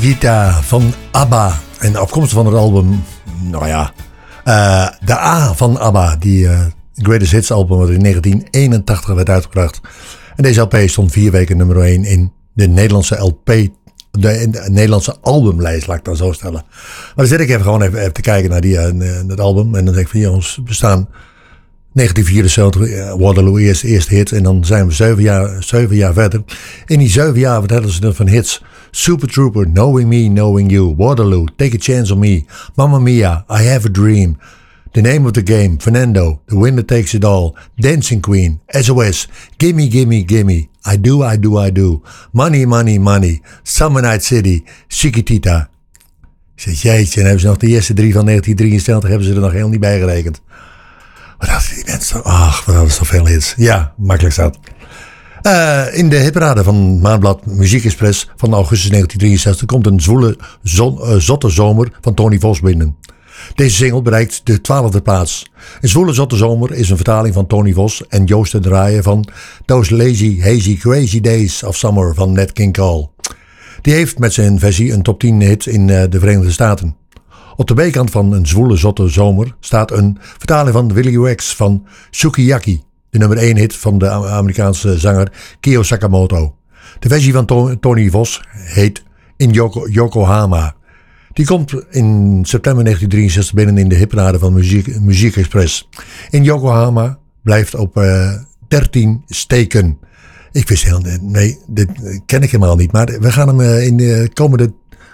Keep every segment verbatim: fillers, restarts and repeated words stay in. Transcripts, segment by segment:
Brigitta van ABBA. En afkomstig van het album, nou ja, uh, de A van ABBA. Die uh, Greatest Hits album wat in negentien eenentachtig werd uitgebracht. En deze L P stond vier weken nummer één in de Nederlandse L P, de, de Nederlandse albumlijst, laat ik dan zo stellen. Maar dan zit ik even gewoon even, even te kijken naar die, uh, het album. En dan denk ik van, jongens, we staan negentien vierenzeventig, uh, Waterloo eerst, eerste hit. En dan zijn we zeven jaar, zeven jaar verder. In die zeven jaar vertellen ze dan van hits. Super Trooper, Knowing Me, Knowing You, Waterloo, Take a Chance on Me, Mamma Mia, I Have a Dream, The Name of the Game, Fernando, The Winner Takes It All, Dancing Queen, S O S, Gimme, Gimme, Gimme, I Do, I Do, I Do, Money, Money, Money, Summer Night City, Chiquitita. Ik zeg, jeetje, en hebben ze nog de eerste drie van negentien drieënzestig hebben ze er nog helemaal niet bij gerekend. Wat hadden die mensen, ach, wat hadden ze zoveel hits. Ja, makkelijk staat. Uh, in de hitparade van Maandblad Muziek Express van augustus negentien drieënzestig komt een zwoele, zon, uh, zotte zomer van Tony Vos binnen. Deze single bereikt de twaalfde plaats. Een zwoele zotte zomer is een vertaling van Tony Vos en Joost de Draaien van Those Lazy, Hazy, Crazy Days of Summer van Nat King Cole. Die heeft met zijn versie een top tien hit in uh, de Verenigde Staten. Op de B-kant van een zwoele zotte zomer staat een vertaling van Willie Wax van Sukiyaki. De nummer één hit van de Amerikaanse zanger Kyo Sakamoto. De versie van to- Tony Vos heet In Yoko- Yokohama. Die komt in september negentien drieënzestig binnen in de hitparade van Muziek, Muziek Express. In Yokohama blijft op uh, dertien steken. Ik wist heel... Nee, dit ken ik helemaal niet. Maar we gaan hem uh, in de komende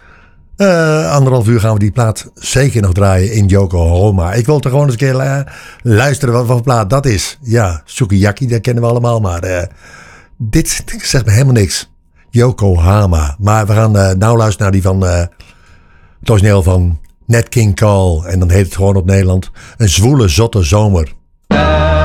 uh, anderhalf uur gaan we die plaat zeker nog draaien in Yokohama. Ik wil er gewoon eens een keer uh, luisteren wat voor plaat dat is. Ja, Sukiyaki, dat kennen we allemaal. Maar uh, dit zegt me helemaal niks. Yokohama. Maar we gaan uh, nou luisteren naar die van... Uh, het origineel van Nat King Cole. En dan heet het gewoon op Nederland een zwoele, zotte zomer.